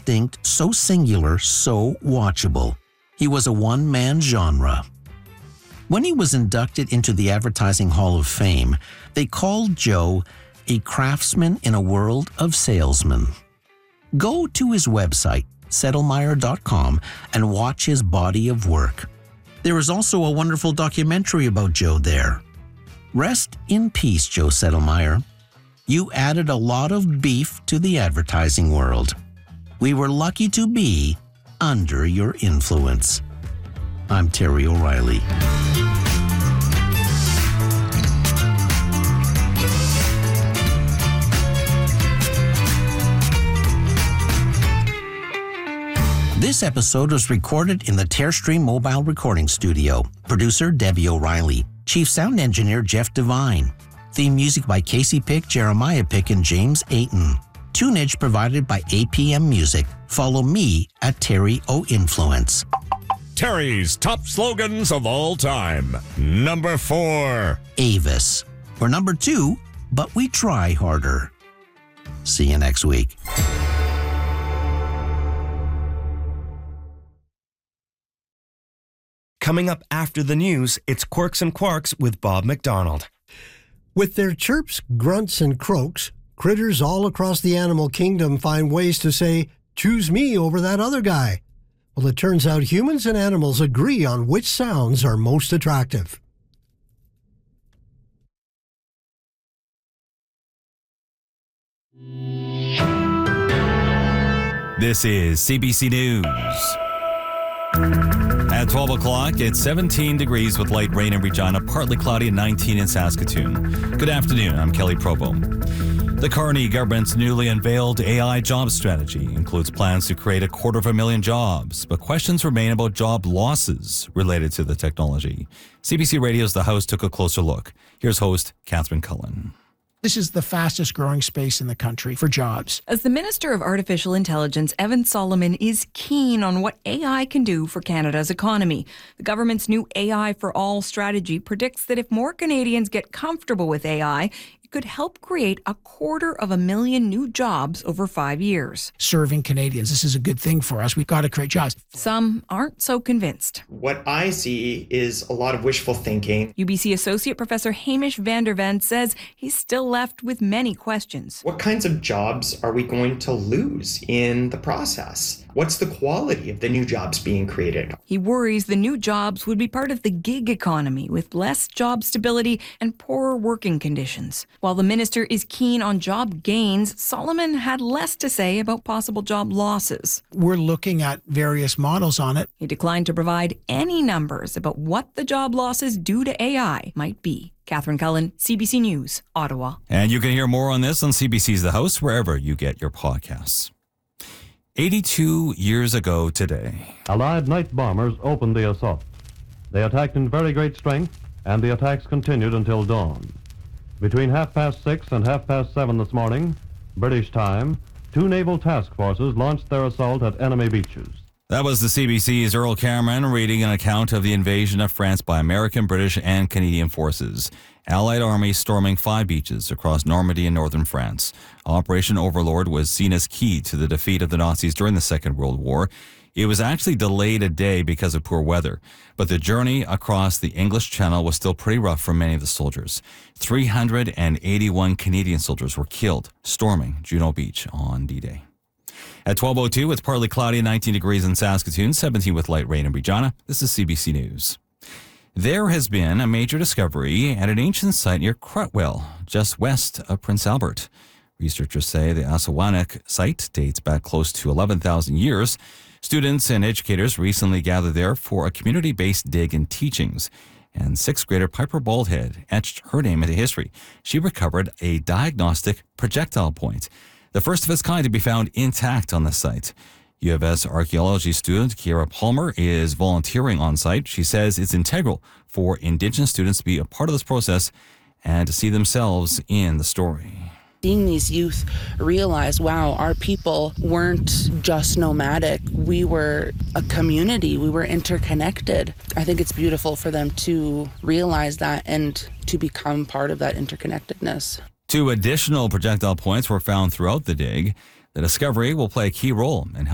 distinct, so singular, so watchable. He was a one-man genre. When he was inducted into the Advertising Hall of Fame, they called Joe a craftsman in a world of salesmen. Go to his website, Sedlmeier.com, and watch his body of work. There is also a wonderful documentary about Joe there. Rest in peace, Joe Sedlmeier. You added a lot of beef to the advertising world. We were lucky to be under your influence. I'm Terry O'Reilly. This episode was recorded in the Terrestream Mobile Recording Studio. Producer Debbie O'Reilly. Chief Sound Engineer Jeff Devine. Theme music by Casey Pick, Jeremiah Pick, and James Ayton. Tunage provided by APM Music. Follow me at Terry O Influence. Terry's top slogans of all time. Number 4. Avis. We're number 2, but we try harder. See you next week. Coming up after the news, it's Quirks and Quarks with Bob McDonald. With their chirps, grunts, and croaks, critters all across the animal kingdom find ways to say, "Choose me over that other guy." Well, it turns out humans and animals agree on which sounds are most attractive. This is CBC News. At 12 o'clock, it's 17 degrees with light rain in Regina, partly cloudy, and 19 in Saskatoon. Good afternoon, I'm Kelly Provo. The Carney government's newly unveiled AI job strategy includes plans to create 250,000 jobs, but questions remain about job losses related to the technology. CBC Radio's The House took a closer look. Here's host Catherine Cullen. This is the fastest growing space in the country for jobs. As the Minister of Artificial Intelligence, Evan Solomon is keen on what AI can do for Canada's economy. The government's new AI for All strategy predicts that if more Canadians get comfortable with AI, it could help create 250,000 new jobs over 5 years. Serving Canadians, this is a good thing for us. We've got to create jobs. Some aren't so convinced. What I see is a lot of wishful thinking. UBC Associate Professor Hamish van der Ven says he's still left with many questions. What kinds of jobs are we going to lose in the process? What's the quality of the new jobs being created? He worries the new jobs would be part of the gig economy with less job stability and poorer working conditions. While the minister is keen on job gains, Solomon had less to say about possible job losses. We're looking at various models on it. He declined to provide any numbers about what the job losses due to AI might be. Catherine Cullen, CBC News, Ottawa. And you can hear more on this on CBC's The House, wherever you get your podcasts. 82 years ago today, Allied night bombers opened the assault. They attacked in very great strength, and the attacks continued until dawn. Between 6:30 and 7:30 this morning, British time, 2 naval task forces launched their assault at enemy beaches. That was the CBC's Earl Cameron reading an account of the invasion of France by American, British, and Canadian forces. Allied armies storming 5 beaches across Normandy and northern France. Operation Overlord was seen as key to the defeat of the Nazis during the Second World War. It was actually delayed a day because of poor weather, but the journey across the English Channel was still pretty rough for many of the soldiers. 381 Canadian soldiers were killed storming Juno Beach on D-Day. At 12:02, it's partly cloudy and 19 degrees in Saskatoon, 17 with light rain in Regina. This is CBC News. There has been a major discovery at an ancient site near Crutwell, just west of Prince Albert. Researchers say the Assawanak site dates back close to 11,000 years. Students and educators recently gathered there for a community-based dig and teachings. And 6th grader Piper Baldhead etched her name into history. She recovered a diagnostic projectile point, the first of its kind to be found intact on the site. U of S archaeology student Kiera Palmer is volunteering on site. She says it's integral for Indigenous students to be a part of this process and to see themselves in the story. Seeing these youth realize, wow, our people weren't just nomadic. We were a community. We were interconnected. I think it's beautiful for them to realize that and to become part of that interconnectedness. 2 additional projectile points were found throughout the dig. The discovery will play a key role in helping